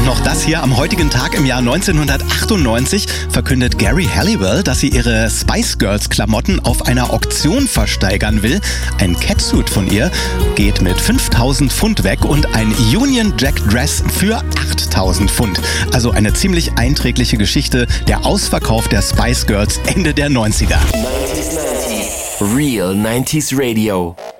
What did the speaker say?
Und noch das hier: Am heutigen Tag im Jahr 1998 verkündet Geri Halliwell, dass sie ihre Spice Girls Klamotten auf einer Auktion versteigern will. Ein Catsuit von ihr geht mit 5.000 Pfund weg und ein Union Jack Dress für 8.000 Pfund. Also eine ziemlich einträgliche Geschichte, der Ausverkauf der Spice Girls Ende der 90er. 90s. Real 90s Radio.